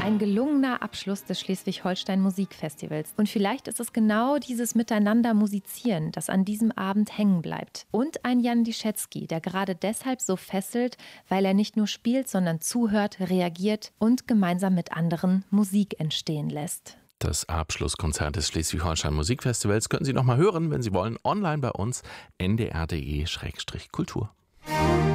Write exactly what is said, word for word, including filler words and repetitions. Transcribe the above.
Ein gelungener Abschluss des Schleswig-Holstein Musikfestivals. Und vielleicht ist es genau dieses Miteinander musizieren, das an diesem Abend hängen bleibt. Und ein Jan Liszewski, der gerade deshalb so fesselt, weil er nicht nur spielt, sondern zuhört, reagiert und gemeinsam mit anderen Musik entstehen lässt. Das Abschlusskonzert des Schleswig-Holstein Musikfestivals können Sie noch mal hören, wenn Sie wollen, online bei uns n d r punkt d e Schrägstrich Kultur.